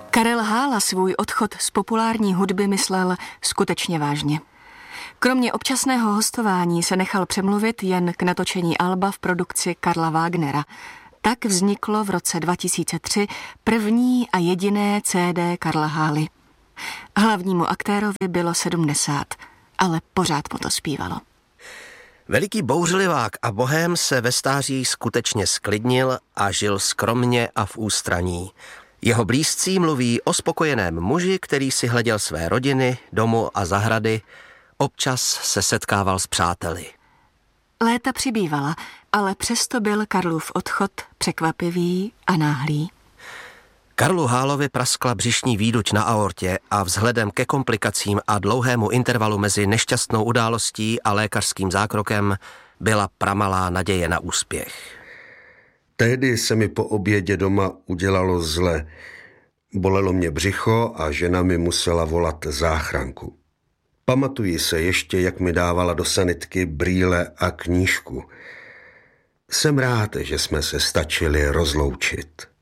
Karel Hála svůj odchod z populární hudby myslel skutečně vážně. Kromě občasného hostování se nechal přemluvit jen k natočení alba v produkci Karla Wagnera. Tak vzniklo v roce 2003 první a jediné CD Karla Hály. Hlavnímu aktérovi bylo 70, ale pořád mu to zpívalo. Veliký bouřlivák a bohém se ve stáří skutečně sklidnil a žil skromně a v ústraní. Jeho blízcí mluví o spokojeném muži, který si hleděl své rodiny, domu a zahrady, občas se setkával s přáteli. Léta přibývala, ale přesto byl Karlův odchod překvapivý a náhlý. Karlu Hálovi praskla břišní výduť na aortě a vzhledem ke komplikacím a dlouhému intervalu mezi nešťastnou událostí a lékařským zákrokem byla pramalá naděje na úspěch. Tehdy se mi po obědě doma udělalo zle. Bolelo mě břicho a žena mi musela volat záchranku. Pamatuji se ještě, jak mi dávala do sanitky brýle a knížku. Jsem rád, že jsme se stačili rozloučit.